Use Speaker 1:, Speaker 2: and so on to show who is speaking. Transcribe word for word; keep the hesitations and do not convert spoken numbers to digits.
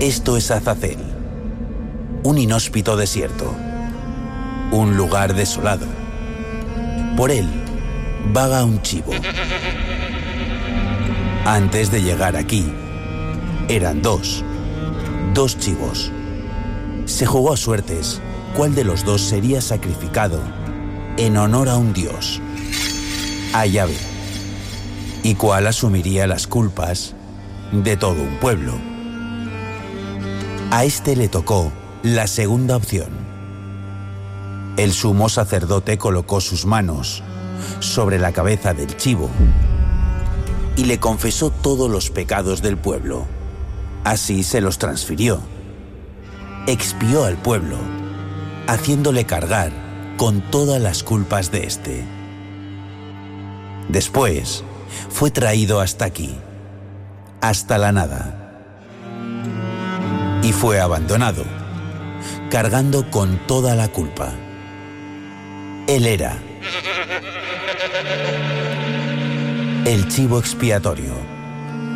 Speaker 1: Esto es Azazel, un inhóspito desierto, un lugar desolado. Por él vaga un chivo. Antes de llegar aquí, eran dos, dos chivos. Se jugó a suertes cuál de los dos sería sacrificado en honor a un dios, a Yahvé, y cuál asumiría las culpas de todo un pueblo. A este le tocó la segunda opción. El sumo sacerdote colocó sus manos sobre la cabeza del chivo y le confesó todos los pecados del pueblo. Así se los transfirió. Expió al pueblo, haciéndole cargar con todas las culpas de este. Después, fue traído hasta aquí, hasta la nada, y fue abandonado, cargando con toda la culpa. Él era el chivo expiatorio.